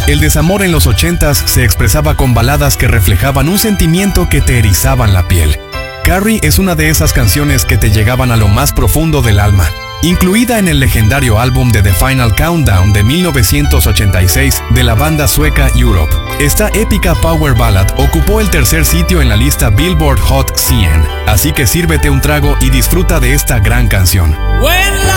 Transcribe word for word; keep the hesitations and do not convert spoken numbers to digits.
El desamor en los ochentas se expresaba con baladas que reflejaban un sentimiento que te erizaban la piel. Carrie es una de esas canciones que te llegaban a lo más profundo del alma. Incluida en el legendario álbum de The Final Countdown de mil novecientos ochenta y seis de la banda sueca Europe, esta épica power ballad ocupó el tercer sitio en la lista Billboard Hot cien. Así que sírvete un trago y disfruta de esta gran canción.